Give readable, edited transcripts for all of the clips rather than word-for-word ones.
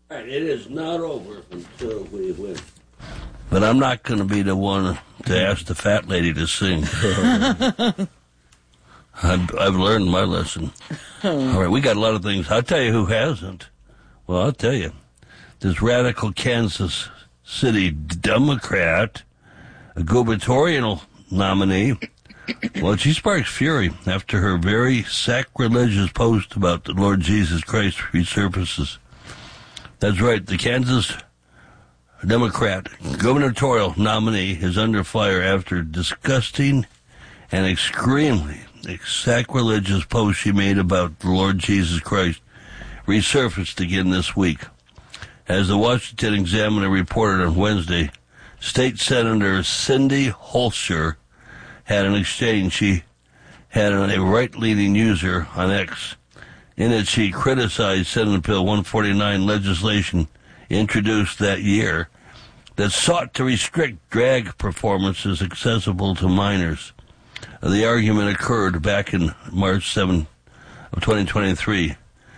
Right, it is not over until we win. But I'm not going to be the one to ask the fat lady to sing. I've learned my lesson. All right, we got a lot of things. I'll tell you who hasn't. Well, I'll tell you. This radical Kansas City Democrat, a gubernatorial nominee, well, she sparks fury after her very sacrilegious post about the Lord Jesus Christ resurfaces. That's right, the Kansas Democrat gubernatorial nominee is under fire after disgusting and extremely sacrilegious post she made about the Lord Jesus Christ resurfaced again this week. As the Washington Examiner reported on Wednesday, State Senator Cindy Holscher had an exchange she had on a right-leaning user on X. In it, she criticized Senate Bill 149 legislation introduced that year that sought to restrict drag performances accessible to minors. The argument occurred back in March 7 of 2023.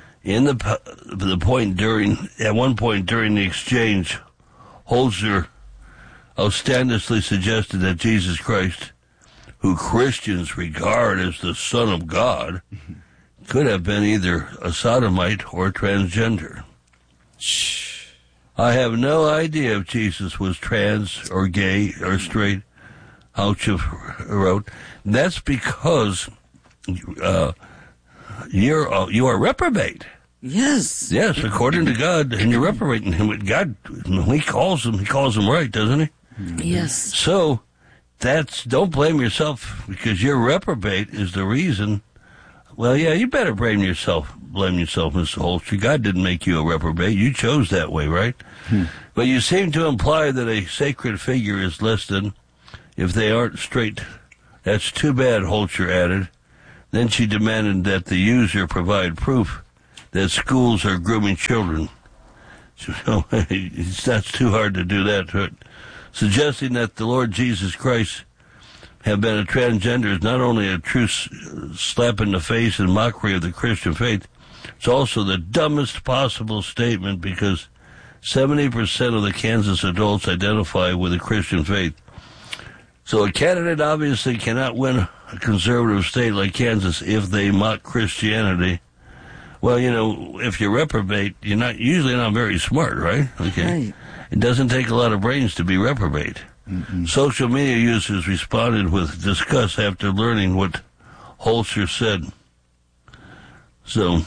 At one point during the exchange, Holzer outstandishly suggested that Jesus Christ, who Christians regard as the Son of God, could have been either a sodomite or transgender. I have no idea if Jesus was trans or gay or straight, Houch wrote. That's because you are reprobate. Yes. Yes, according to God, and you're reprobating him. God, when he calls him right, doesn't he? Yes. So, don't blame yourself because you're reprobate is the reason. Well, yeah, you better blame yourself, Mr. Holster. God didn't make you a reprobate. You chose that way, right? But you seem to imply that a sacred figure is less than if they aren't straight. That's too bad, Holster added. Then she demanded that the user provide proof that schools are grooming children. So it's not too hard to do that. But suggesting that the Lord Jesus Christ have been a transgender is not only a true slap in the face and mockery of the Christian faith, it's also the dumbest possible statement because 70% of the Kansas adults identify with the Christian faith. So a candidate obviously cannot win a conservative state like Kansas if they mock Christianity. Well, if you're reprobate, you're usually not very smart, right? Okay. Right. It doesn't take a lot of brains to be reprobate. Social media users responded with disgust after learning what Holzer said. So,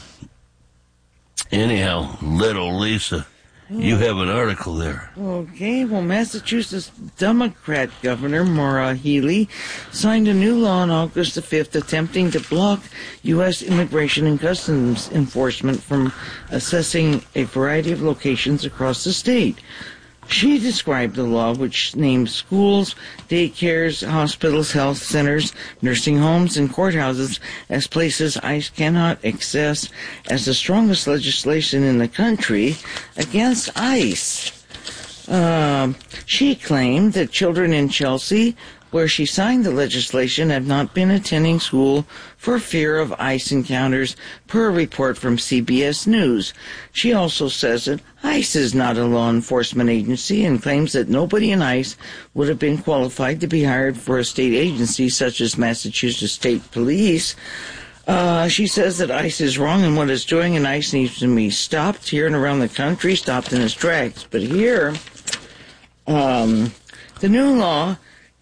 anyhow, little Lisa, you have an article there. Okay, well, Massachusetts Democrat Governor Maura Healey signed a new law on August the 5th attempting to block U.S. Immigration and Customs Enforcement from assessing a variety of locations across the state. She described the law, which names schools, daycares, hospitals, health centers, nursing homes, and courthouses as places ICE cannot access, as the strongest legislation in the country against ICE. She claimed that children in Chelsea, where she signed the legislation, have not been attending school for fear of ICE encounters, per a report from CBS News. She also says that ICE is not a law enforcement agency and claims that nobody in ICE would have been qualified to be hired for a state agency such as Massachusetts State Police. She says that ICE is wrong in what it's doing and ICE needs to be stopped here and around the country, stopped in its tracks. But here, the new law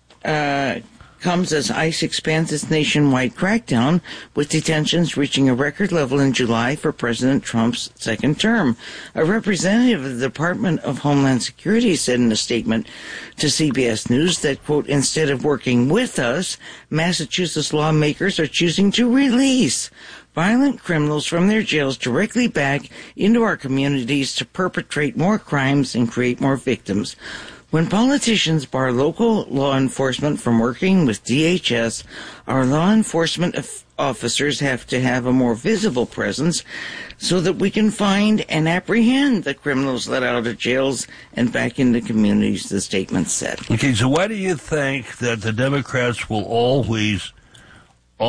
comes as ICE expands its nationwide crackdown, with detentions reaching a record level in July for President Trump's second term. A representative of the Department of Homeland Security said in a statement to CBS News that, quote, instead of working with us, Massachusetts lawmakers are choosing to release violent criminals from their jails directly back into our communities to perpetrate more crimes and create more victims. When politicians bar local law enforcement from working with DHS, our law enforcement officers have to have a more visible presence so that we can find and apprehend the criminals let out of jails and back into communities, the statement said. Okay, so why do you think that the Democrats will always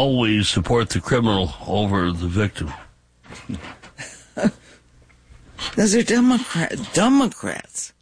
support the criminal over the victim? Those are Democrats.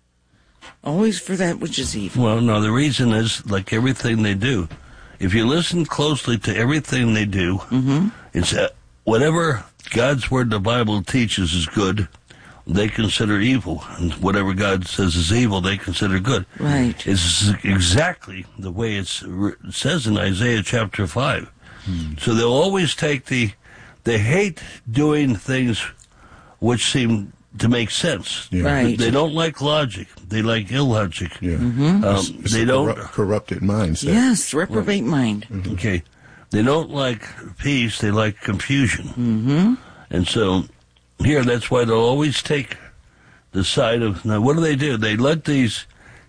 Always for that which is evil. Well, no, the reason is like everything they do. If you listen closely to everything they do, it's whatever God's word, the Bible teaches is good, they consider evil. And whatever God says is evil, they consider good. Right. It's exactly the way it says in Isaiah chapter 5. So they'll always take they hate doing things which seem to make sense. Yeah. Right. They don't like logic. They like illogic. Yeah. It's they they don't. corrupted mindset. Yes, reprobate mind. Okay. They don't like peace. They like confusion. And so here, that's why they'll always take the side of. Now, what do? They let these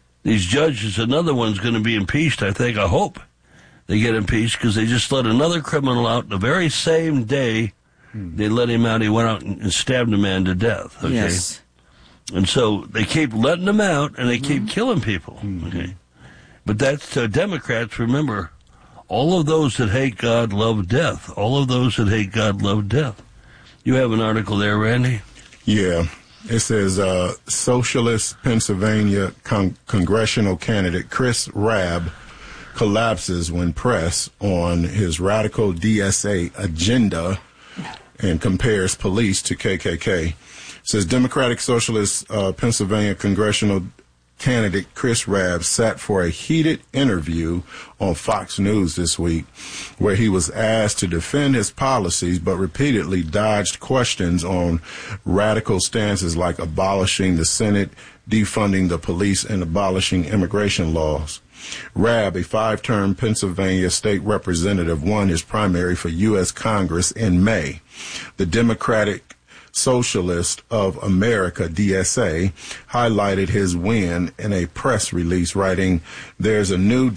judges. Another one's going to be impeached. I think. I hope they get impeached because they just let another criminal out the very same day. They let him out. He went out and stabbed a man to death. Okay? Yes. And so they keep letting them out, and they keep killing people. Okay, but that's Democrats. Remember, all of those that hate God love death. All of those that hate God love death. You have an article there, Randy? Yeah. It says Socialist Pennsylvania congressional candidate Chris Rabb collapses when pressed on his radical DSA agenda and compares police to KKK. It says Democratic Socialist Pennsylvania congressional candidate Chris Rabb sat for a heated interview on Fox News this week where he was asked to defend his policies but repeatedly dodged questions on radical stances like abolishing the Senate, defunding the police, and abolishing immigration laws. Rabb, a 5-term Pennsylvania state representative, won his primary for U.S. Congress in May. The Democratic Socialist of America, DSA, highlighted his win in a press release, writing, "There's a new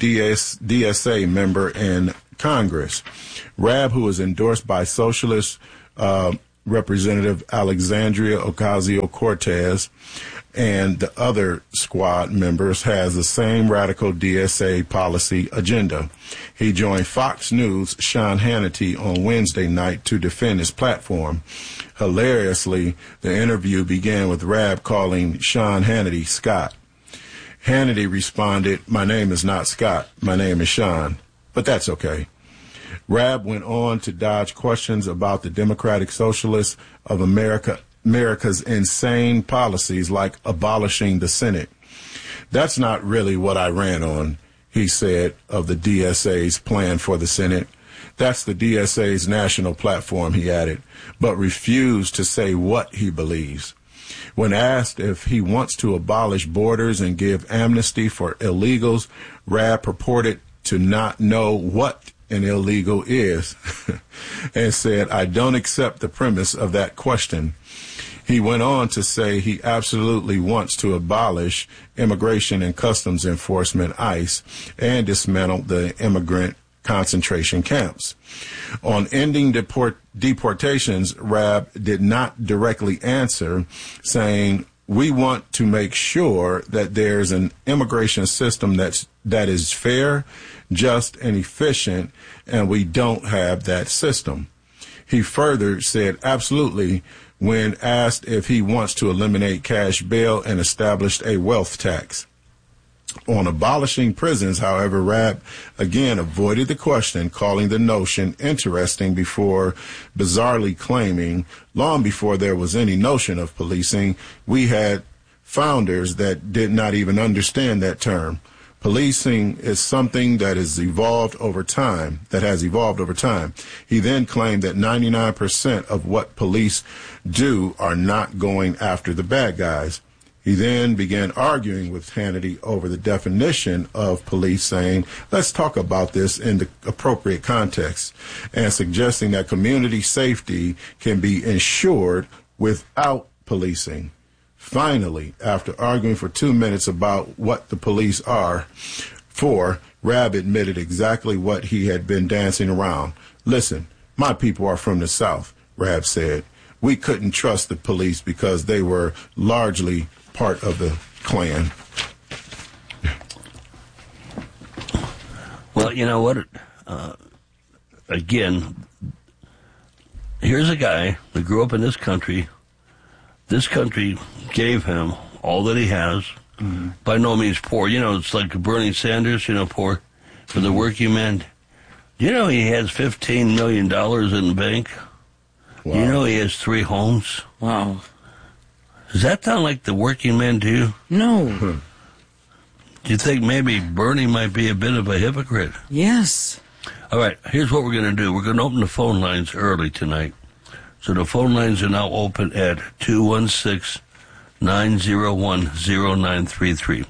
DSA member in Congress." Rabb, who is endorsed by Socialist Representative Alexandria Ocasio-Cortez and the other squad members, has the same radical DSA policy agenda. He joined Fox News' Sean Hannity on Wednesday night to defend his platform. Hilariously, the interview began with Rabb calling Sean Hannity Scott. Hannity responded, "My name is not Scott, my name is Sean," but that's okay. Rabb went on to dodge questions about the Democratic Socialists of America's insane policies like abolishing the Senate. "That's not really what I ran on," he said of the DSA's plan for the Senate. "That's the DSA's national platform," he added, but refused to say what he believes. When asked if he wants to abolish borders and give amnesty for illegals, Rabb purported to not know what an illegal is and said, "I don't accept the premise of that question." He went on to say he absolutely wants to abolish Immigration and Customs Enforcement, ICE, and dismantle the immigrant concentration camps. On ending deportations, Rabb did not directly answer, saying, "We want to make sure that there's an immigration system that is fair, just, and efficient, and we don't have that system." He further said absolutely when asked if he wants to eliminate cash bail and establish a wealth tax. On abolishing prisons, however, Rabb again avoided the question, calling the notion interesting before bizarrely claiming, long before there was any notion of policing, we had founders that did not even understand that term. Policing is something that has evolved over time, He then claimed that 99% of what police do are not going after the bad guys. He then began arguing with Hannity over the definition of police, saying, "Let's talk about this in the appropriate context," and suggesting that community safety can be ensured without policing. Finally, after arguing for 2 minutes about what the police are for, Rabb admitted exactly what he had been dancing around. "Listen, my people are from the South," Rabb said. "We couldn't trust the police because they were largely part of the Klan." Well, you know what? Again, here's a guy that grew up in this country, this country gave him all that he has. By no means poor. It's like Bernie Sanders, poor for the working man. He has $15 million in the bank? Wow. He has 3 homes? Wow. Does that sound like the working man to you? No. Do you think maybe Bernie might be a bit of a hypocrite? Yes. All right, here's what we're going to do. We're going to open the phone lines early tonight. So the phone lines are now open at 216-901-0933.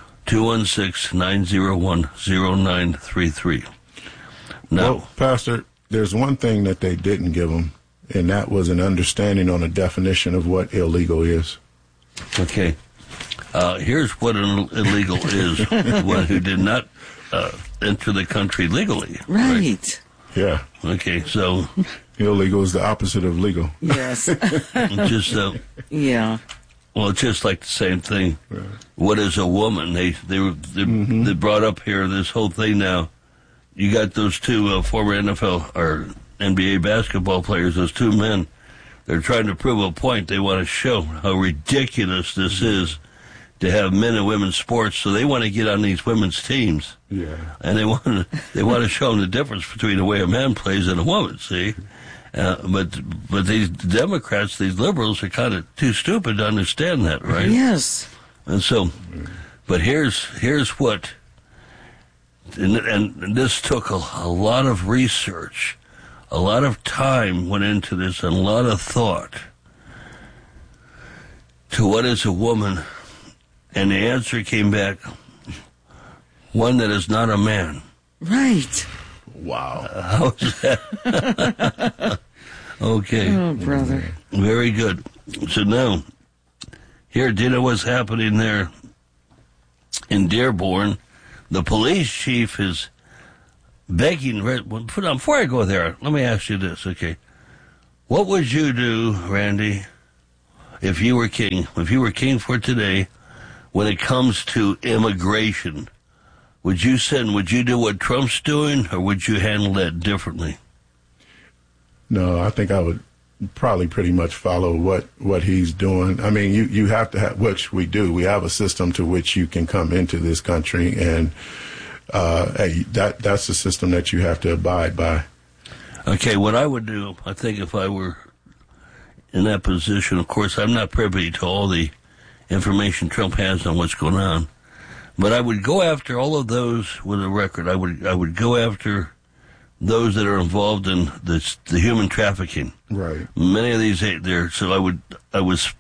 216-901-0933. Now, Well, Pastor, there's one thing that they didn't give them, and that was an understanding on a definition of what illegal is. okay. Here's what an illegal is. One who did not enter the country legally. Right. Yeah. Okay, so Illegal is the opposite of legal. Yes. just Yeah. well, it's just like the same thing. What is a woman? They brought up here this whole thing now. You got those 2 former NFL or NBA basketball players, those 2 men. They're trying to prove a point. They want to show how ridiculous this is to have men and women's sports. So they want to get on these women's teams. Yeah. And they want to show them the difference between the way a man plays and a woman. See, but these Democrats, these liberals, are kind of too stupid to understand that, right? Yes. And so, but here's what, and this took a lot of research, a lot of time went into this, and a lot of thought to what is a woman, and the answer came back, one that is not a man. Right. Wow. How is that? Okay. Oh, brother. Very good. So now, here, do you know what's happening there in Dearborn? The police chief is begging. Before I go there, let me ask you this, okay? What would you do, Randy, if you were king? If you were king for today, when it comes to immigration, would you do what Trump's doing, or would you handle that differently? No, I think I would probably pretty much follow what he's doing. I mean, you have to have, which we do. We have a system to which you can come into this country, and that's the system that you have to abide by. Okay, what I would do, I think if I were in that position, of course, I'm not privy to all the information Trump has on what's going on, but I would go after all of those with a record. I would go after those that are involved in the human trafficking. Right. Many of these ain't there, so I was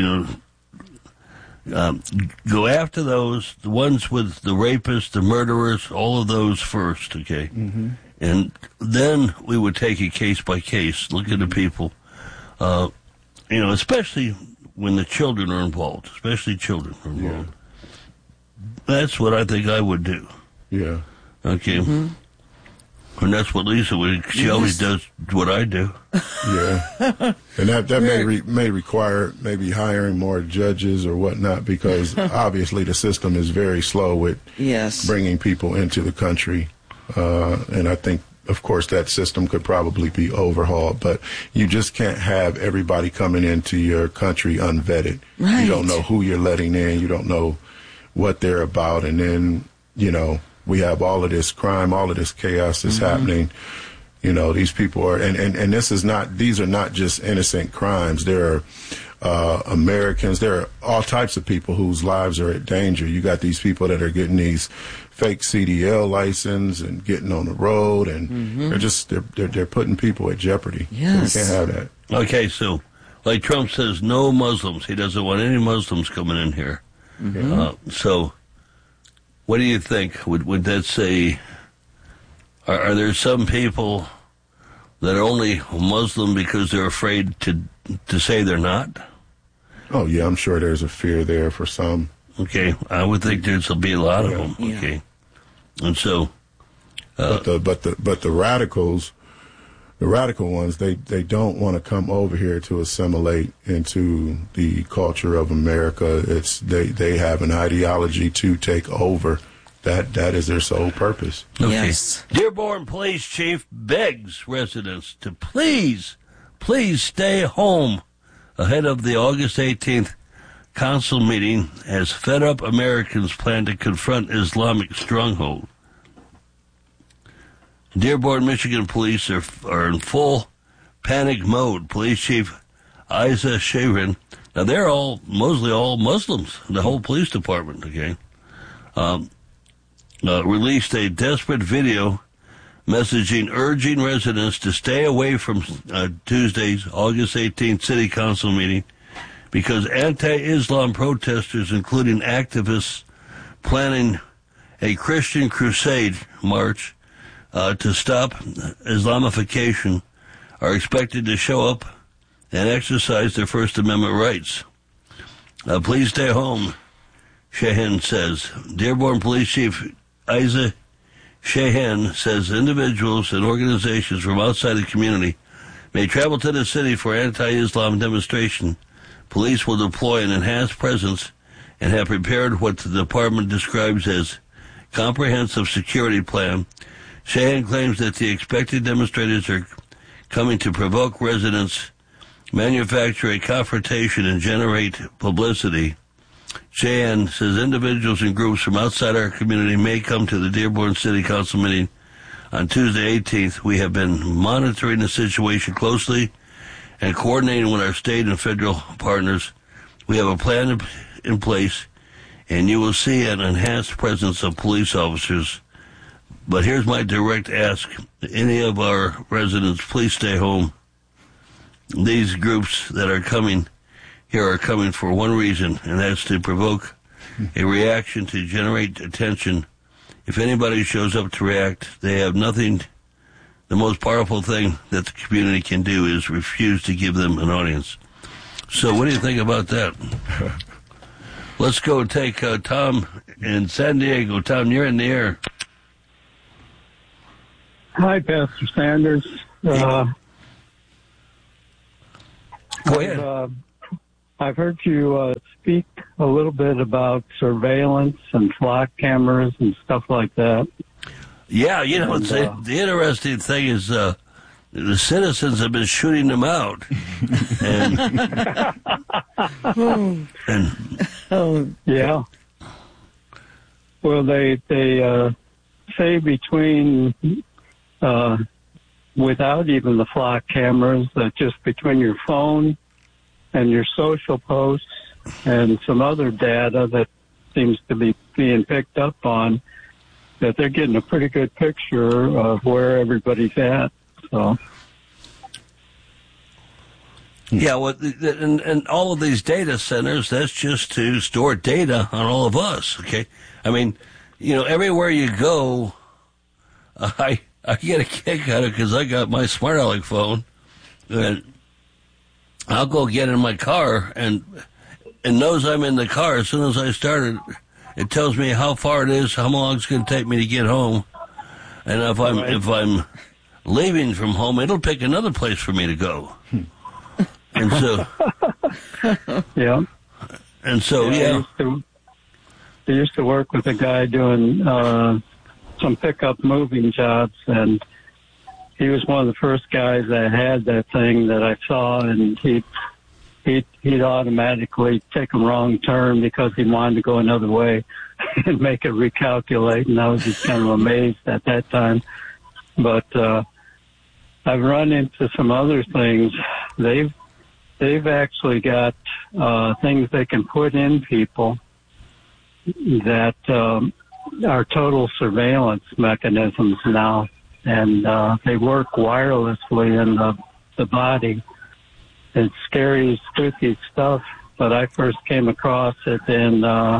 go after those, the ones with the rapists, the murderers, all of those first, okay? Mm-hmm. And then we would take it case by case, look at the people, especially when the children are involved, especially children are involved. Yeah. That's what I think I would do. Yeah. Okay. Mm-hmm. And that's what Lisa would. She always does what I do. Yeah, and that may require maybe hiring more judges or whatnot, because obviously the system is very slow with bringing people into the country, and I think, of course, that system could probably be overhauled. But you just can't have everybody coming into your country unvetted. Right. You don't know who you're letting in. You don't know what they're about, and then we have all of this crime, all of this chaos that's happening. These people are, and these are not just innocent crimes. There are Americans, there are all types of people whose lives are at danger. You got these people that are getting these fake CDL license and getting on the road, and they're putting people at jeopardy. Yes. So we can't have that. Okay, so like Trump says, no Muslims. He doesn't want any Muslims coming in here. Mm-hmm. So what do you think? Would that say, are there some people that are only Muslim because they're afraid to say they're not? Oh, yeah, I'm sure there's a fear there for some. Okay, I would think there'll be a lot of them. Yeah. Okay, and so, but the radicals, the radical ones, they don't want to come over here to assimilate into the culture of America. They have an ideology to take over. That is their sole purpose. Okay. Yes. Dearborn Police Chief begs residents to please stay home ahead of the August 18th council meeting as fed-up Americans plan to confront Islamic stronghold. Dearborn, Michigan police are in full panic mode. Police Chief Isa Sharon, now they're mostly all Muslims, the whole police department, okay, released a desperate video messaging urging residents to stay away from Tuesday's August 18th City Council meeting because anti-Islam protesters, including activists planning a Christian crusade march to stop Islamification, are expected to show up and exercise their First Amendment rights. Please stay home, Shahan says. Dearborn Police Chief Isa Shahan says individuals and organizations from outside the community may travel to the city for anti-Islam demonstration. Police will deploy an enhanced presence and have prepared what the department describes as comprehensive security plan. Shahan claims that the expected demonstrators are coming to provoke residents, manufacture a confrontation, and generate publicity. Shahan says individuals and groups from outside our community may come to the Dearborn City Council meeting on Tuesday 18th. We have been monitoring the situation closely and coordinating with our state and federal partners. We have a plan in place, and you will see an enhanced presence of police officers. But here's my direct ask. Any of our residents, please stay home. These groups that are coming here are coming for one reason, and that's to provoke a reaction, to generate attention. If anybody shows up to react, they have nothing. The most powerful thing that the community can do is refuse to give them an audience. So what do you think about that? Let's go take Tom in San Diego. Tom, you're in the air. Hi, Pastor Sanders. Go ahead. I've heard you speak a little bit about surveillance and flock cameras and stuff like that. Yeah, the interesting thing is the citizens have been shooting them out. Yeah. Well, they say between, without even the flock cameras, that just between your phone and your social posts and some other data that seems to be being picked up on, that they're getting a pretty good picture of where everybody's at. So, yeah, well, and all of these data centers, that's just to store data on all of us, okay? I mean, everywhere you go, I get a kick out of it because I got my Smart Aleck phone, and I'll go get in my car, and it knows I'm in the car. As soon as I started, it tells me how far it is, how long it's going to take me to get home, and if I'm leaving from home, it'll pick another place for me to go. And so, yeah. And so, yeah. I used to work with a guy doing some pickup moving jobs, and he was one of the first guys that had that thing that I saw, and he'd automatically take a wrong turn because he wanted to go another way and make it recalculate, and I was just kind of amazed at that time. But I've run into some other things. They've actually got things they can put in people that are total surveillance mechanisms now, and they work wirelessly in the body. It's scary, spooky stuff, but I first came across it in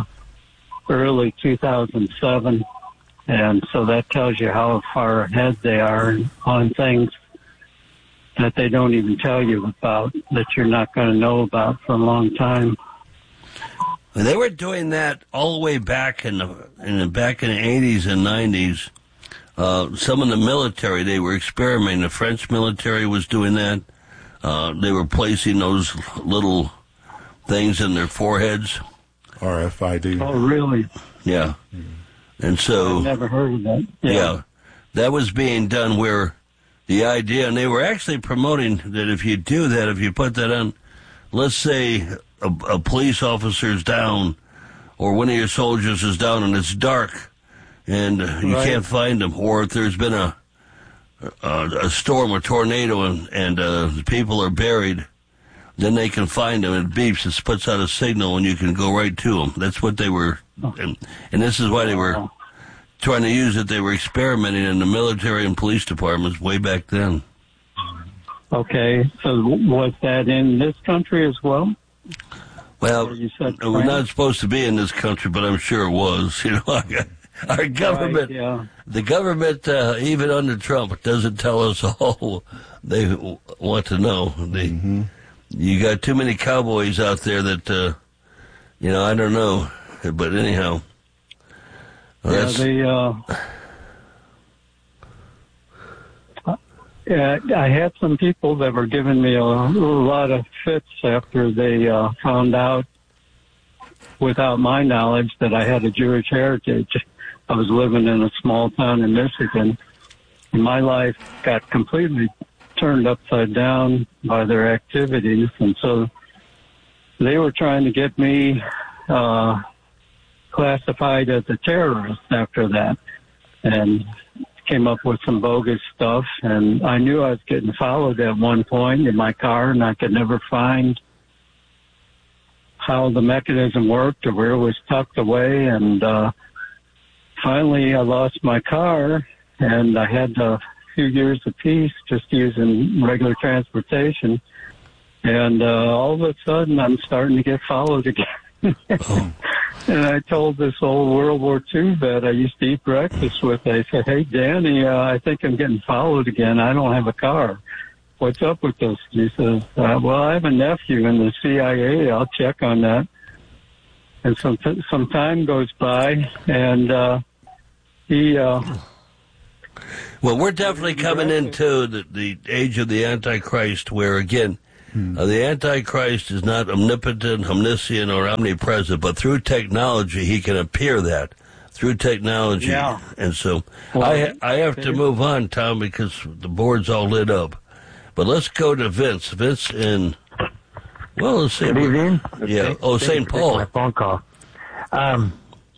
early 2007, and so that tells you how far ahead they are on things that they don't even tell you about, that you're not going to know about for a long time. They were doing that all the way back in the 80s and 90s. Some of the military, they were experimenting. The French military was doing that. They were placing those little things in their foreheads. RFID. Oh, really? Yeah. And so... I've never heard of that. Yeah. That was being done where the idea, and they were actually promoting that if you do that, if you put that on let's say a police officer's down, or one of your soldiers is down and it's dark, and you can't find them, or if there's been a storm, a tornado, and the people are buried, then they can find them. It beeps, it puts out a signal, and you can go right to them. That's what they were, and this is why they were trying to use it. They were experimenting in the military and police departments way back then. Okay, so was that in this country as well? Well, we're not supposed to be in this country, but I'm sure it was. You know, our government, the government, even under Trump, doesn't tell us all they want to know. You got too many cowboys out there that, I don't know. But anyhow, I had some people that were giving me a lot of fits after they found out, without my knowledge, that I had a Jewish heritage. I was living in a small town in Michigan, and my life got completely turned upside down by their activities, and so they were trying to get me classified as a terrorist after that, and came up with some bogus stuff, and I knew I was getting followed at one point in my car, and I could never find how the mechanism worked or where it was tucked away, and finally I lost my car, and I had a few years of peace just using regular transportation, and all of a sudden I'm starting to get followed again. And I told this old World War II vet I used to eat breakfast with, I said, "Hey, Danny, I think I'm getting followed again. I don't have a car. What's up with this?" He says, "Well, I have a nephew in the CIA. I'll check on that." And some time goes by, and he... Well, we're definitely coming into the age of the Antichrist, where, again, the Antichrist is not omnipotent, omniscient, or omnipresent, but through technology, he can appear that. Through technology. Yeah. And so I have to move on, Tom, because the board's all lit up. But let's go to Vince. Vince in, well, let's see. Good evening. Yeah. Oh, St. Paul. My phone call. I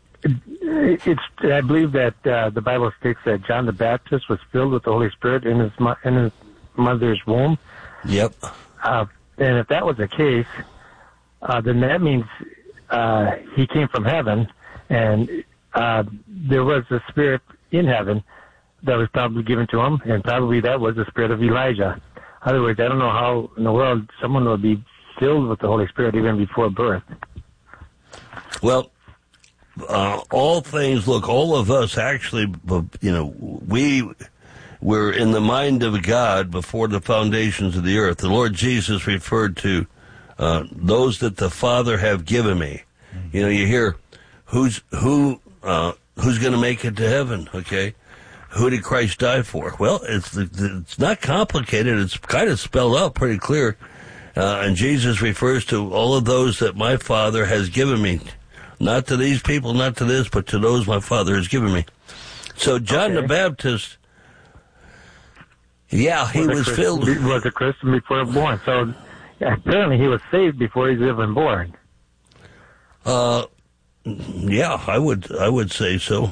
believe that the Bible states that John the Baptist was filled with the Holy Spirit in his mother's womb. Yep. And if that was the case, then that means he came from heaven, and there was a spirit in heaven that was probably given to him, and probably that was the spirit of Elijah. In other words, I don't know how in the world someone would be filled with the Holy Spirit even before birth. Well, all of us actually, we were in the mind of God before the foundations of the earth. The Lord Jesus referred to those that the Father have given me. You know, you hear who's going to make it to heaven? Okay, who did Christ die for? Well, it's not complicated. It's kind of spelled out pretty clear. And Jesus refers to all of those that my Father has given me. Not to these people, not to this, but to those my Father has given me. So John the Baptist, he was filled. He was a Christian before born. So apparently he was saved before he was even born. Yeah, I would say so.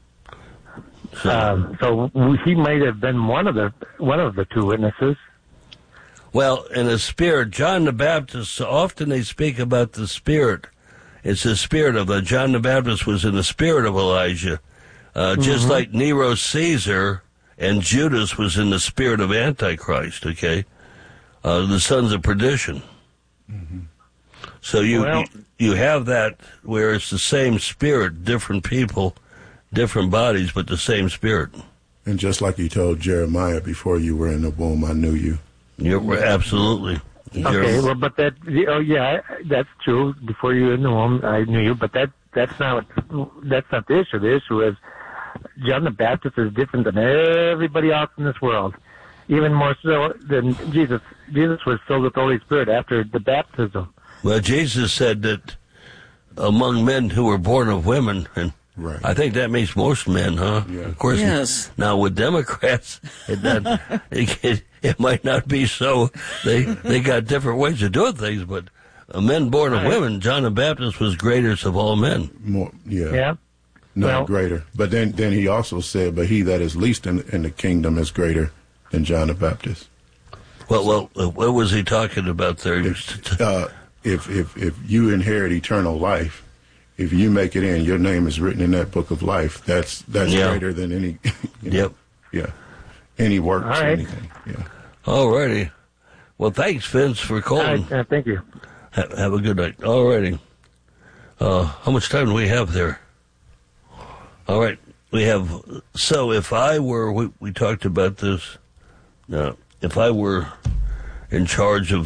So he might have been one of the two witnesses. Well, in the spirit, John the Baptist, often they speak about the spirit. It's the spirit of John the Baptist was in the spirit of Elijah, just like Nero Caesar and Judas was in the spirit of Antichrist. Okay, the sons of perdition. So you have that where it's the same spirit, different people, different bodies, but the same spirit. And just like you told Jeremiah, before you were in the womb, I knew you. You're absolutely. Okay, well, but that's true. Before you were in the womb, I knew you, but that's not the issue. The issue is John the Baptist is different than everybody else in this world, even more so than Jesus. Jesus was filled with the Holy Spirit after the baptism. Well, Jesus said that among men who were born of women, and Right. I think that means most men, huh? Yeah. Of course. Yes. Now with Democrats, it might not be so. They got different ways of doing things, but men born of women, John the Baptist was greatest of all men. More, Yeah. no, Well- greater. But then he also said, but he that is least in the kingdom is greater than John the Baptist. Well, what was he talking about there? If you inherit eternal life, if you make it in, your name is written in that book of life. That's Yeah. greater than any. Yep. Yeah. Any works All or right. anything. Yeah. All righty. Well, thanks, Vince, for All calling. right, thank you. Have a good night. All righty. How much time do we have there? All right. We have, so if I were, we talked about this, if I were in charge of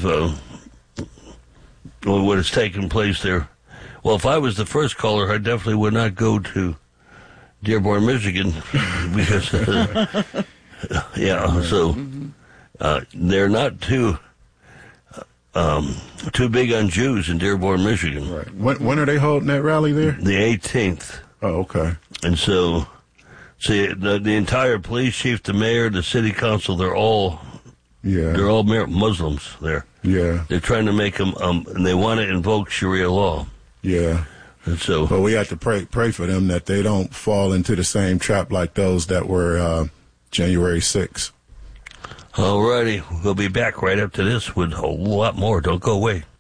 what has taken place there, well, if I was the first caller, I definitely would not go to Dearborn, Michigan, because, they're not too big on Jews in Dearborn, Michigan. Right. When are they holding that rally there? The 18th. Oh, okay. And so, see, the entire police chief, the mayor, the city council, they're all Yeah. Muslims there. Yeah. They're trying to make them, and they want to invoke Sharia law. Yeah. And so, But we have to pray for them that they don't fall into the same trap like those that were January 6th. all righty, we'll be back right after this with a lot more. Don't go away.